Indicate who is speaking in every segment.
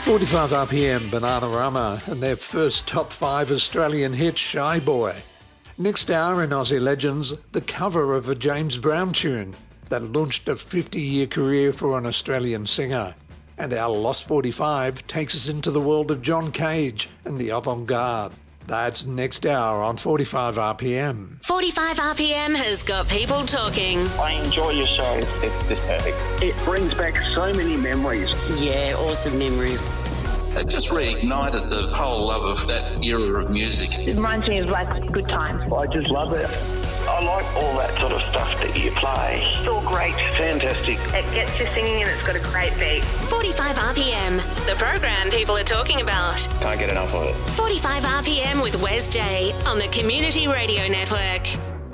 Speaker 1: 45 RPM, Bananarama, and their first top 5 Australian hit, Shy Boy. Next hour in Aussie Legends, the cover of a James Brown tune that launched a 50-year career for an Australian singer. And our Lost 45 takes us into the world of John Cage and the avant-garde. That's next hour on 45 RPM.
Speaker 2: 45 RPM has got people talking.
Speaker 3: I enjoy your show.
Speaker 4: It's just perfect.
Speaker 3: It brings back so many memories.
Speaker 5: Yeah, awesome memories.
Speaker 6: It just reignited the whole love of that era of music.
Speaker 7: It reminds me of like good times.
Speaker 3: I just love it. I like all that sort of stuff that you play.
Speaker 7: It's all great.
Speaker 3: Fantastic.
Speaker 7: It gets you singing and it's got a great beat.
Speaker 2: 45 RPM, the program people are talking about.
Speaker 4: Can't get enough of it.
Speaker 2: 45 RPM with Wes J on the Community Radio Network.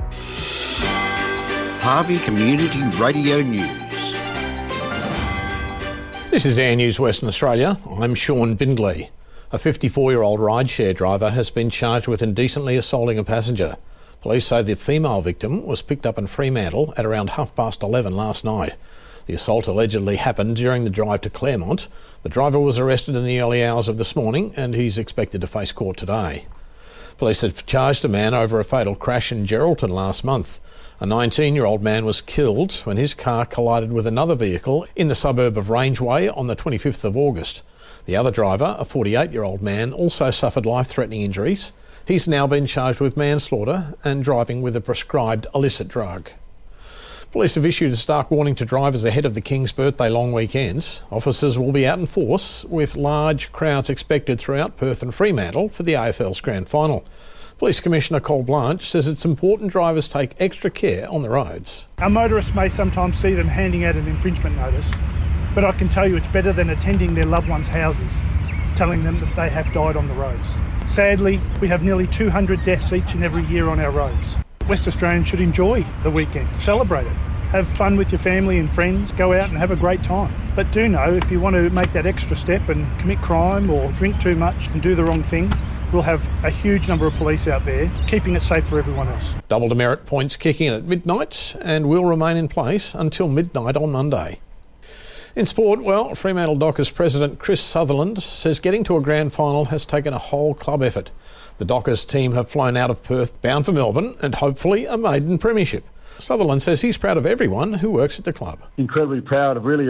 Speaker 8: Harvey Community Radio News.
Speaker 9: This is Air News Western Australia. I'm Sean Bindley. A 54-year-old rideshare driver has been charged with indecently assaulting a passenger. Police say the female victim was picked up in Fremantle at around 11:30 last night. The assault allegedly happened during the drive to Claremont. The driver was arrested in the early hours of this morning and he's expected to face court today. Police have charged a man over a fatal crash in Geraldton last month. A 19-year-old man was killed when his car collided with another vehicle in the suburb of Rangeway on the 25th of August. The other driver, a 48-year-old man, also suffered life-threatening injuries. He's now been charged with manslaughter and driving with a prescribed illicit drug. Police have issued a stark warning to drivers ahead of the King's birthday long weekend. Officers will be out in force with large crowds expected throughout Perth and Fremantle for the AFL's Grand Final. Police Commissioner Cole Blanche says it's important drivers take extra care on the roads.
Speaker 10: Our motorists may sometimes see them handing out an infringement notice, but I can tell you it's better than attending their loved ones' houses, telling them that they have died on the roads. Sadly, we have nearly 200 deaths each and every year on our roads. West Australians should enjoy the weekend, celebrate it, have fun with your family and friends, go out and have a great time. But do know, if you want to make that extra step and commit crime or drink too much and do the wrong thing, we'll have a huge number of police out there keeping it safe for everyone else.
Speaker 9: Double demerit points kicking in at midnight and will remain in place until midnight on Monday. In sport, well, Fremantle Dockers president Chris Sutherland says getting to a grand final has taken a whole club effort. The Dockers team have flown out of Perth bound for Melbourne and hopefully a maiden premiership. Sutherland says he's proud of everyone who works at the club.
Speaker 11: Incredibly proud of really,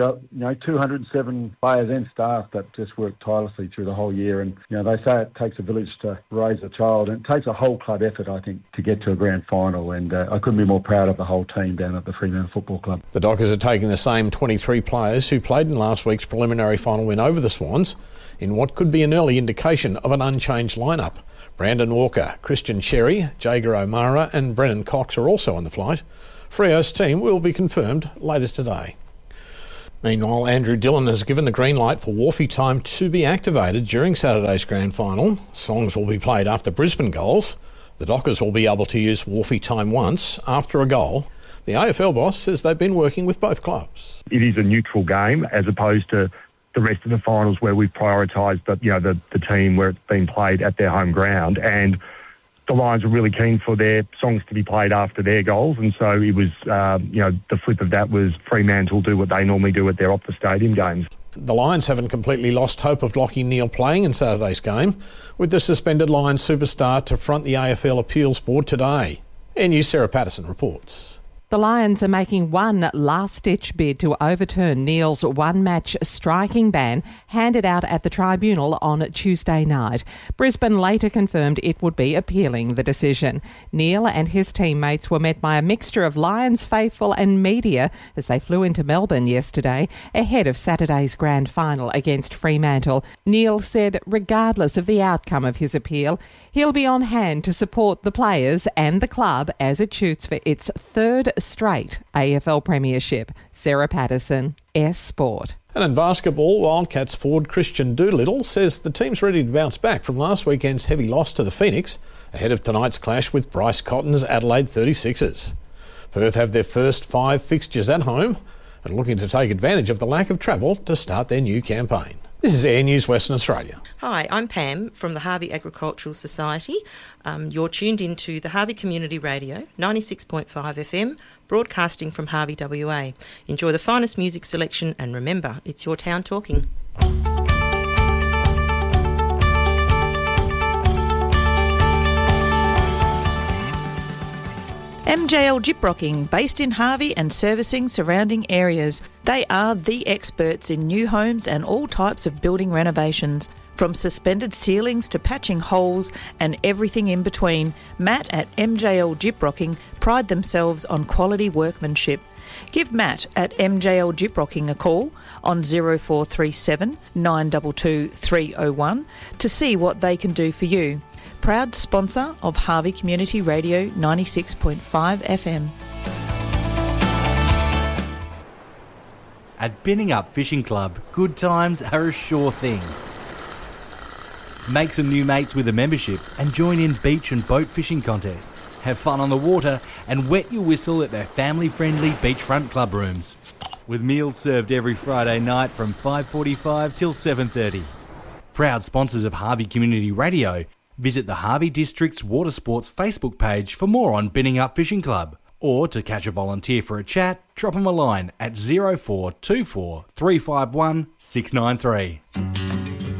Speaker 11: 207 players and staff that just work tirelessly through the whole year. And, they say it takes a village to raise a child, and it takes a whole club effort, I think, to get to a grand final. And I couldn't be more proud of the whole team down at the Fremantle Football Club.
Speaker 9: The Dockers are taking the same 23 players who played in last week's preliminary final win over the Swans in what could be an early indication of an unchanged lineup. Brandon Walker, Christian Cherry, Jager O'Mara and Brennan Cox are also on the flight. Freo's team will be confirmed later today. Meanwhile, Andrew Dillon has given the green light for Wharfie Time to be activated during Saturday's grand final. Songs will be played after Brisbane goals. The Dockers will be able to use Wharfie Time once after a goal. The AFL boss says they've been working with both clubs.
Speaker 12: It is a neutral game as opposed to the rest of the finals where we've prioritised the team where it's been played at their home ground, and the Lions were really keen for their songs to be played after their goals, and so it was, the flip of that was Fremantle do what they normally do at their Optus Stadium games.
Speaker 9: The Lions haven't completely lost hope of Lachie Neale playing in Saturday's game, with the suspended Lions superstar to front the AFL Appeals Board today. Air News' Sarah Patterson reports.
Speaker 13: The Lions are making one last-ditch bid to overturn Neale's one-match striking ban handed out at the tribunal on Tuesday night. Brisbane later confirmed it would be appealing the decision. Neale and his teammates were met by a mixture of Lions faithful and media as they flew into Melbourne yesterday ahead of Saturday's grand final against Fremantle. Neale said regardless of the outcome of his appeal, he'll be on hand to support the players and the club as it shoots for its third straight AFL Premiership. Sarah Patterson, S Sport.
Speaker 9: And in basketball, Wildcats forward Christian Doolittle says the team's ready to bounce back from last weekend's heavy loss to the Phoenix ahead of tonight's clash with Bryce Cotton's Adelaide 36ers. Perth have their first 5 fixtures at home and are looking to take advantage of the lack of travel to start their new campaign. This is Air News Western Australia.
Speaker 14: Hi, I'm Pam from the Harvey Agricultural Society. You're tuned into the Harvey Community Radio, 96.5 FM, broadcasting from Harvey, WA. Enjoy the finest music selection and remember, it's your town talking.
Speaker 15: MJL Gyprocking, based in Harvey and servicing surrounding areas. They are the experts in new homes and all types of building renovations. From suspended ceilings to patching holes and everything in between, Matt at MJL Gyprocking pride themselves on quality workmanship. Give Matt at MJL Gyprocking a call on 0437 922 301 to see what they can do for you. Proud sponsor of Harvey Community Radio 96.5 FM.
Speaker 16: At Binning Up Fishing Club, good times are a sure thing. Make some new mates with a membership and join in beach and boat fishing contests. Have fun on the water and wet your whistle at their family-friendly beachfront club rooms. With meals served every Friday night from 5:45 till 7:30. Proud sponsors of Harvey Community Radio. Visit the Harvey District's Water Sports Facebook page for more on Binning Up Fishing Club. Or to catch a volunteer for a chat, drop them a line at 0424 351 693.